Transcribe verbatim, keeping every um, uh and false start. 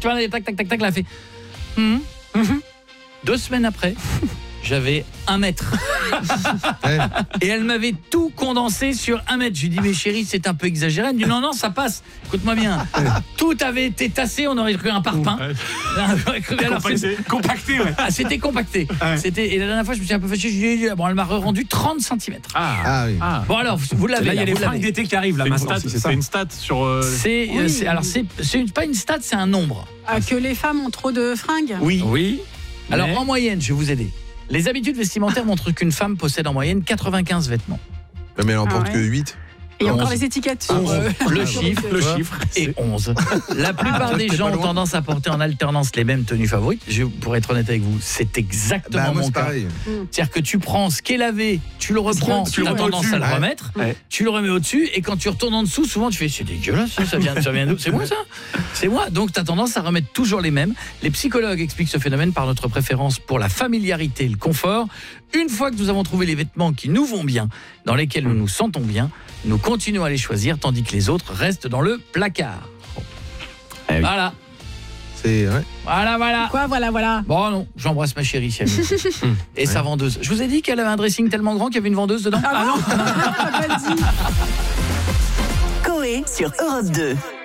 tu vas tac, tac, tac, tac, elle a fait. Hum, hum. Deux semaines après, j'avais un mètre. Et elle m'avait tout condensé sur un mètre. Je lui ai dit, mais chérie, c'est un peu exagéré. Elle me dit, non, non, ça passe. Écoute-moi bien. Tout avait été tassé, on aurait cru un parpaing. Ouais. Compacté, compacté, ouais. Ah, c'était compacté. Ouais. C'était, et la dernière fois, je me suis un peu fâché. Je lui ai dit, bon, elle m'a rendu trente centimètres. Ah, ah oui. Ah. Bon, alors, vous l'avez. Là, il y a les fringues d'été qui arrivent, là, c'est maintenant. Une c'est une stat sur. Euh... C'est, oui. c'est, alors, c'est, c'est une, pas une stat, c'est un nombre. Ah, que les femmes ont trop de fringues. Oui. Oui. Alors, mais... en moyenne, je vais vous aider. Les habitudes vestimentaires montrent qu'une femme possède en moyenne quatre-vingt-quinze vêtements. Mais elle en porte ah ouais. que huit. Et encore les étiquettes. onze, euh, le chiffre, le chiffre et onze. La plupart ah, des gens ont tendance à porter en alternance les mêmes tenues favorites. Je, pour être honnête avec vous, c'est exactement bah, moi, mon c'est cas. Pareil. C'est-à-dire que tu prends ce qui est lavé, tu le reprends, tu as tendance à le remettre, ouais. tu le remets au-dessus, et quand tu retournes en dessous, souvent tu fais c'est dégueulasse, ça vient, ça vient d'où ? C'est moi ça ? C'est moi. Donc tu as tendance à remettre toujours les mêmes. Les psychologues expliquent ce phénomène par notre préférence pour la familiarité et le confort. Une fois que nous avons trouvé les vêtements qui nous vont bien, dans lesquels nous nous sentons bien, nous continuons à les choisir, tandis que les autres restent dans le placard. Bon. Eh oui. Voilà. C'est ouais. Voilà, voilà. Quoi, voilà, voilà. Bon, non, j'embrasse ma chérie, si elle veut. Et ouais. sa vendeuse. Je vous ai dit qu'elle avait un dressing tellement grand qu'il y avait une vendeuse dedans. Ah, ah non, non. Coé sur Europe deux.